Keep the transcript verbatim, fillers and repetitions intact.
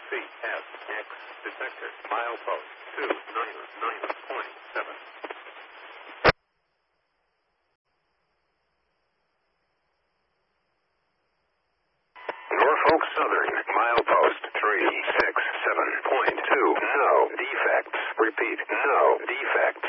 C S X detector. Milepost two nine nine point seven. Norfolk Southern, milepost three six seven point two. No defects. Repeat, no defects.